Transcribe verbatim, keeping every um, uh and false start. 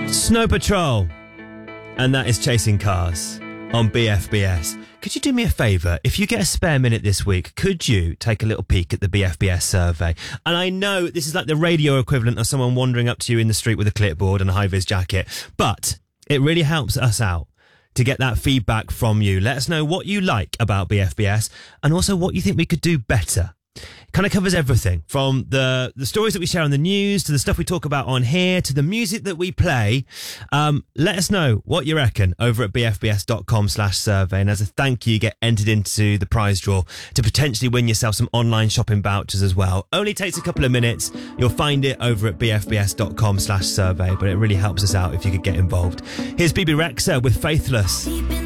Snow Patrol, and that is Chasing Cars on B F B S. Could you do me a favour? If you get a spare minute this week, could you take a little peek at the B F B S survey? And I know this is like the radio equivalent of someone wandering up to you in the street with a clipboard and a high-vis jacket, but it really helps us out to get that feedback from you. Let us know what you like about B F B S and also what you think we could do better. It kind of covers everything from the, the stories that we share on the news to the stuff we talk about on here to the music that we play. Um, let us know what you reckon over at bfbs.com slash survey. And as a thank you, you get entered into the prize draw to potentially win yourself some online shopping vouchers as well. Only takes a couple of minutes. You'll find it over at bfbs.com slash survey, but it really helps us out if you could get involved. Here's B B Rexha with Faithless.